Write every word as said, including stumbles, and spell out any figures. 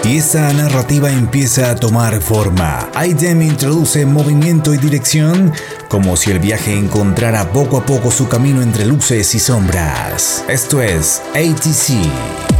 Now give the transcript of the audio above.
y esta narrativa empieza a tomar forma. Idem introduce movimiento y dirección, como si el viaje encontrara poco a poco su camino entre luces y sombras. Esto es A T C.